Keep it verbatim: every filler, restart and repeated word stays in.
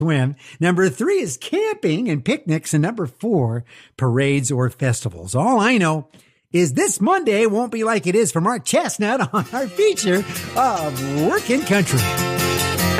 swim. Number three is camping and picnics. And number four, parades or festivals. All I know is this Monday won't be like it is for Mark Chestnut on our feature of Workin' Country.